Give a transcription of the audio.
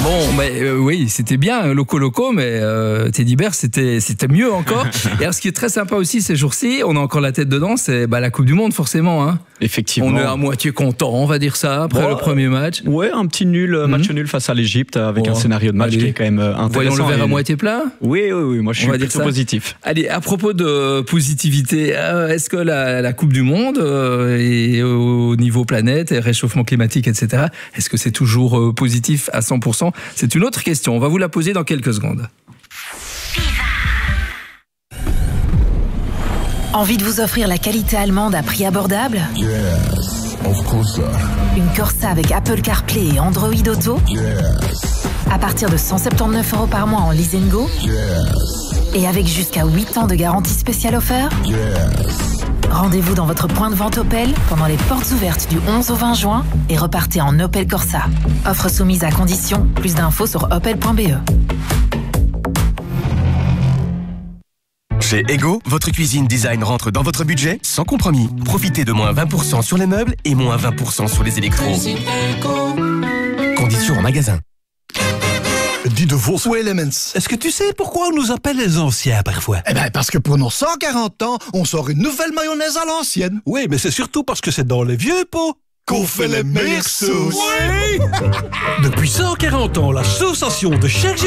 Bon, oui, c'était bien, Loco, mais Teddy Bear, c'était mieux encore. Et alors, ce qui est très sympa aussi ces jours-ci, on a encore la tête dedans, c'est la Coupe du Monde, forcément. Hein. Effectivement. On est à moitié content, on va dire ça, après le premier match. Ouais, un petit match nul face à l'Égypte, avec un scénario de match qui est quand même intéressant. Voyons le verre à moitié plein. Oui, moi je suis plutôt positif. Allez, à propos de positivité, est-ce que la Coupe du Monde et au niveau planète et réchauffement climatique, etc., est-ce que c'est toujours positif à 100%? C'est une autre question, on va vous la poser dans quelques secondes. Envie de vous offrir la qualité allemande à prix abordable? Yes, of course. Une Corsa avec Apple CarPlay et Android Auto? Yes. À partir de 179 € par mois en leasing go? Yes. Et avec jusqu'à 8 ans de garantie spéciale offerte? Yes. Rendez-vous dans votre point de vente Opel pendant les portes ouvertes du 11 au 20 juin et repartez en Opel Corsa. Offre soumise à condition. Plus d'infos sur opel.be. Chez Ego, votre cuisine design rentre dans votre budget sans compromis. Profitez de moins 20% sur les meubles et moins 20% sur les électros. Conditions en magasin. Dis de vos Elements. Est-ce que tu sais pourquoi on nous appelle les anciens parfois? Eh bien, parce que pour nos 140 ans, on sort une nouvelle mayonnaise à l'ancienne. Oui, mais c'est surtout parce que c'est dans les vieux pots qu'on fait les meilleures sauces. Oui. Depuis 140 ans, l'association de chaque